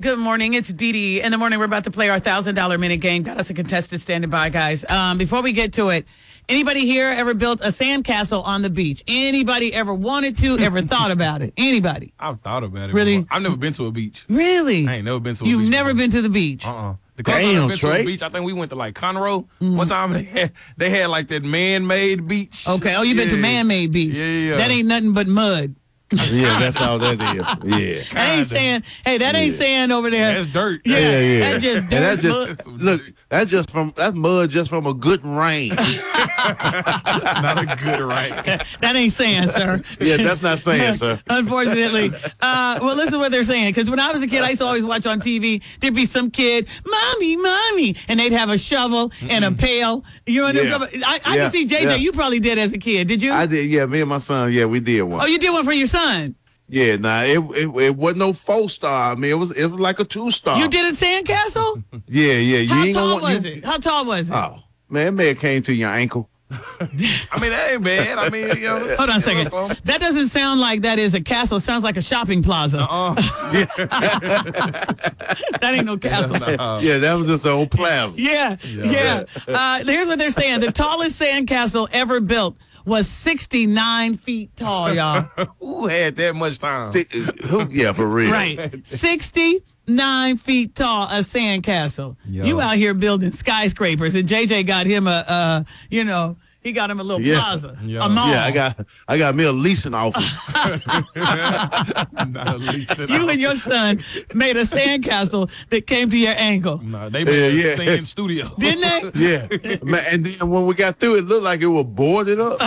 Good morning. It's Dee Dee. In the morning, we're about to play our $1,000 minute game. Got us a contestant standing by, guys. Before we get to it, anybody here ever built a sandcastle on the beach? Anybody ever wanted to, ever thought about it? Anybody? I've thought about it. Really? Before. I've never been to a beach. Really? I ain't never been to a beach. You've never before. been to the beach? The closest I've been to Trey. a beach, I think we went to like Conroe. One time they had like that man-made beach. Okay. Oh, you've been to man-made beach. Yeah. That ain't nothing but mud. Yeah, that's all that is. Yeah. That ain't sand. Hey, that ain't sand over there. That's dirt. Yeah. That's just dirt. And that mud. just look. That's mud just from a good rain. Not a good right. That ain't sand, sir. Yeah, that's not saying, sir. Unfortunately. Well, listen to what they're saying. Because when I was a kid, I used to always watch on TV. There'd be some kid, mommy, and they'd have a shovel and a pail. You know what I'm talking about? I can see JJ. Yeah. You probably did as a kid. Did you? I did. Yeah, me and my son. Yeah, we did one. Oh, you did one for your son. Yeah, nah, it wasn't no 4-star. I mean, it was like a 2-star. You did a sandcastle? Yeah. You How ain't gonna tall want was it? How tall was it? Oh man, it may have came to your ankle. I mean, that ain't bad. I mean, Hold on a second. That doesn't sound like that is a castle. It sounds like a shopping plaza. That ain't no castle. Yeah, that was just an old plaza. Yeah. Here's what they're saying. The tallest sandcastle ever built was 69 feet tall, y'all. Who had that much time? Yeah, for real. Right. 69 feet tall, a sandcastle. You out here building skyscrapers, and JJ got him he got him a little plaza, a mall. Yeah, I got me a leasing office. Not a leasing You and your son made a sandcastle that came to your ankle. Nah, they made a sand studio. Didn't they? Yeah, man, and then when we got through, it looked like it was boarded up.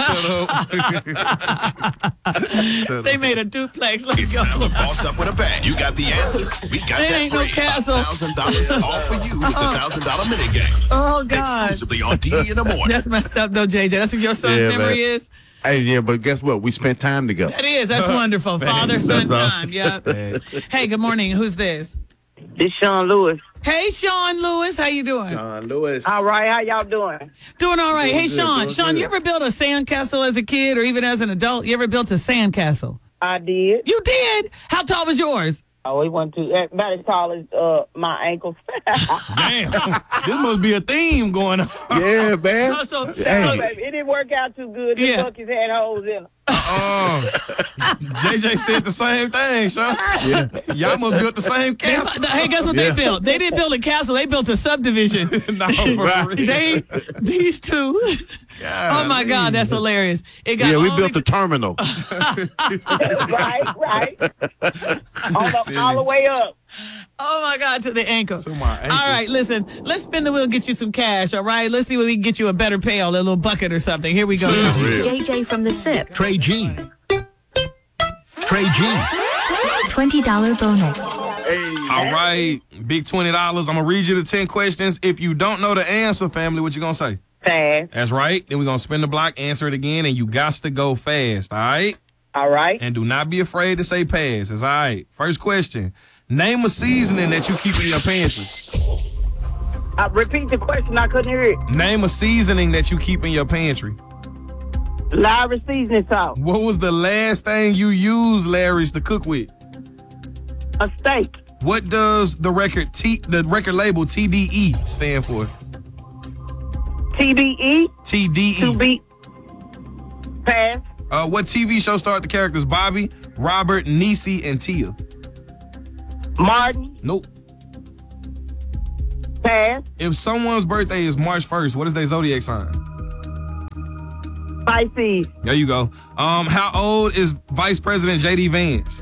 They made a duplex. Let's It's go. time to boss up with a bang. You got the answers. We got There that ain't no bread. castle. $1,000 all for you with the $1,000 minute game. Oh, God. Exclusively on DD in the morning. That's messed up, though, JJ. That's what your son's Yeah, memory man. is? Hey, yeah, but guess what? We spent time together. That is. That's wonderful. Father-son That's all. time. Yeah. Hey, good morning. Who's this? This Sean Lewis. Hey, Sean Lewis. How you doing? Lewis. All right, how y'all doing? Doing all right. Hey, good, Sean. doing Sean, good. you ever built a sandcastle as a kid or even as an adult? You ever built a sandcastle? I did. You did? How tall was yours? Oh, he went to about as tall as my ankles. Damn. This must be a theme going on. Yeah, man. Oh, so, Hey. It didn't work out too good. The Yeah. buckets had holes in them. JJ said the same thing, Sean. Y'all must built the same castle. hey, guess what they built? They didn't build a castle. They built a subdivision. No, for real. These two. Oh, my God. That's hilarious. It got Yeah, we all built the terminal. right. All the way up. Oh, my God, to the ankle. To my ankle. All right, listen. Let's spin the wheel and get you some cash, all right? Let's see if we can get you a better pail, a little bucket or something. Here we go. JJ from the SIP. Trey G. $20 bonus. All right, big $20. I'm going to read you the 10 questions. If you don't know the answer, family, what you going to say? Fast. That's right. Then we're going to spin the block, answer it again, and you got to go fast, all right? All right. And do not be afraid to say pass. It's all right. First question. Name a seasoning that you keep in your pantry. Repeat the question. I couldn't hear it. Name a seasoning that you keep in your pantry. Larry seasoning salt. What was the last thing you used, Larry's, to cook with? A steak. What does the record label TDE stand for? TBE. TDE. To be. Pass. What TV show starred the characters Bobby, Robert, Niecy, and Tia? Martin. Nope. Pass. If someone's birthday is March 1st, what is their zodiac sign? Pisces. There you go. How old is Vice President J.D. Vance?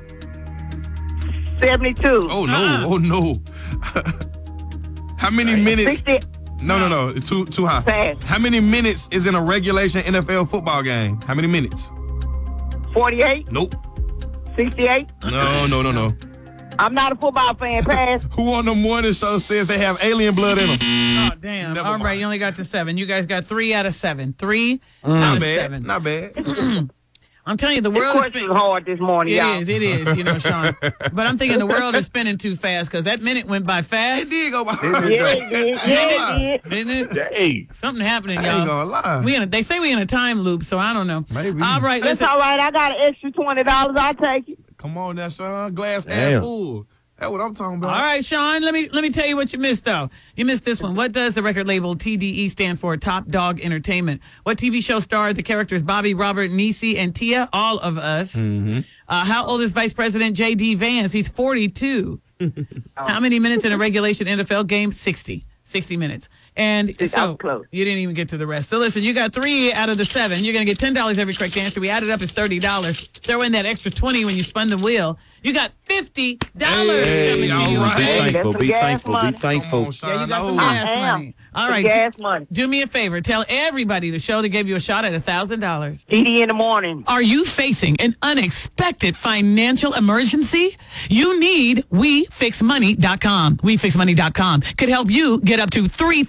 72. Oh, no. Oh, no. How many minutes? 60. No. It's too high. Pass. How many minutes is in a regulation NFL football game? How many minutes? 48. Nope. 68. No. I'm not a football fan. Pass. Who on the morning show says they have alien blood in them? Oh, damn. Never All right, mind. you only got to 7. You guys got 3 out of 7. 3 out of 7. Not bad. I'm telling you, the This world is question is hard this morning, y'all. It is, Sean. But I'm thinking the world is spinning too fast because that minute went by It fast. did go by. Yeah, it did. Yeah, it did. Didn't it? Hey. Something happening, I ain't y'all. gonna lie. They say we in a time loop, so I don't know. Maybe. All right, It's listen. all right. I got an extra $20. I'll take it. Come on now, son. Glass half Damn. full. That's what I'm talking about. All right, Sean, let me tell you what you missed, though. You missed this one. What does the record label TDE stand for? Top Dog Entertainment. What TV show starred the characters Bobby, Robert, Niecy, and Tia? All of Us. Mm-hmm. How old is Vice President J.D. Vance? He's 42. How many minutes in a regulation NFL game? 60. 60 minutes. And so close. you didn't even get to the rest. So listen, you got 3 out of the 7. You're going to get $10 every correct answer. We added up is $30. Throw in that extra 20 when you spun the wheel. You got $50 coming to you. all right. Be thankful. Be Money. thankful. Come on, Sean. Yeah, you got some No. gas I am. money. All Some right. gas money. Do me a favor. Tell everybody the show that gave you a shot at $1,000. TD in the morning. Are you facing an unexpected financial emergency? You need WeFixMoney.com. WeFixMoney.com could help you get up to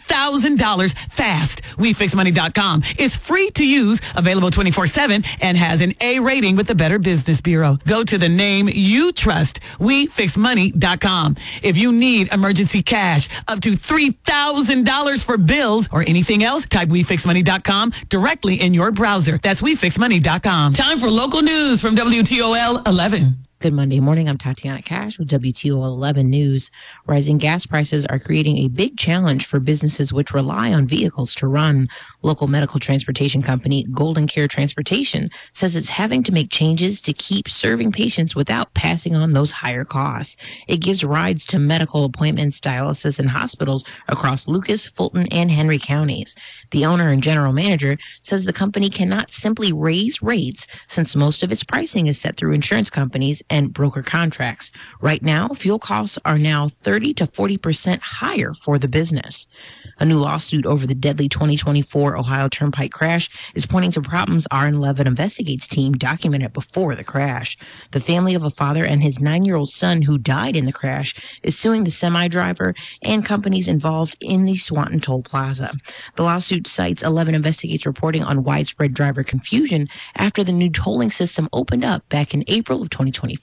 $3,000 fast. WeFixMoney.com is free to use, available 24/7, and has an A rating with the Better Business Bureau. Go to the name you trust, WeFixMoney.com. If you need emergency cash, up to $3,000 for bills or anything else, type WeFixMoney.com directly in your browser. That's WeFixMoney.com. Time for local news from WTOL 11. Good Monday morning. I'm Tatiana Cash with WTOL 11 News. Rising gas prices are creating a big challenge for businesses which rely on vehicles to run. Local medical transportation company Golden Care Transportation says it's having to make changes to keep serving patients without passing on those higher costs. It gives rides to medical appointments, dialysis, and hospitals across Lucas, Fulton, and Henry counties. The owner and general manager says the company cannot simply raise rates since most of its pricing is set through insurance companies and broker contracts. Right now, fuel costs are now 30 to 40% higher for the business. A new lawsuit over the deadly 2024 Ohio Turnpike crash is pointing to problems R11 Investigates team documented before the crash. The family of a father and his 9-year-old son who died in the crash is suing the semi-driver and companies involved in the Swanton Toll Plaza. The lawsuit cites 11 Investigates reporting on widespread driver confusion after the new tolling system opened up back in April of 2024.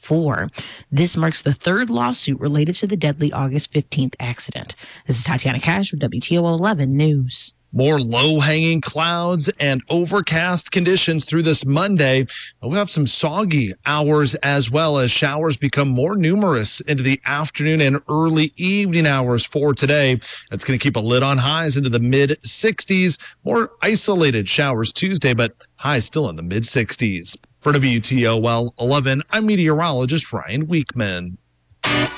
This marks the 3rd lawsuit related to the deadly August 15th accident. This is Tatiana Cash with WTOL 11 News. More low-hanging clouds and overcast conditions through this Monday. We'll have some soggy hours as well as showers become more numerous into the afternoon and early evening hours for today. That's going to keep a lid on highs into the mid-60s. More isolated showers Tuesday, but highs still in the mid-60s. For WTOL 11, I'm meteorologist Ryan Weekman.